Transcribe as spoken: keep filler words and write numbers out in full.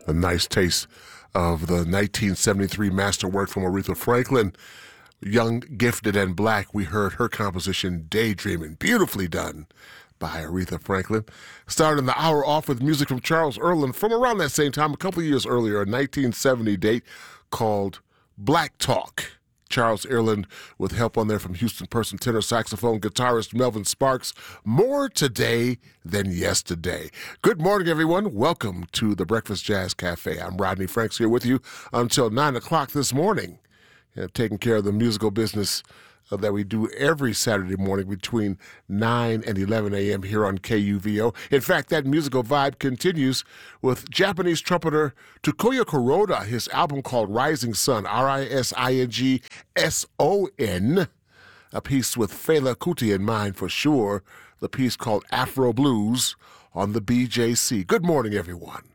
A nice taste of the nineteen seventy-three masterwork from Aretha Franklin. Young, Gifted, and Black. We heard her composition, Daydreaming, beautifully done by Aretha Franklin. Starting the hour off with music from Charles Earland from around that same time, a couple of years earlier, a nineteen seventy date called Black Talk. Charles Earland with help on there from Houston person, tenor saxophone guitarist Melvin Sparks. More today than yesterday. Good morning, everyone. Welcome to the Breakfast Jazz Cafe. I'm Rodney Franks here with you until nine o'clock this morning, uh, taking care of the musical business uh, that we do every Saturday morning between nine and eleven a.m. here on K U V O. In fact, that musical vibe continues with Japanese trumpeter Takuya Kuroda, his album called Rising Sun, R I S I N G S O N, a piece with Fela Kuti in mind for sure, the piece called Afro Blues on the B J C. Good morning, everyone.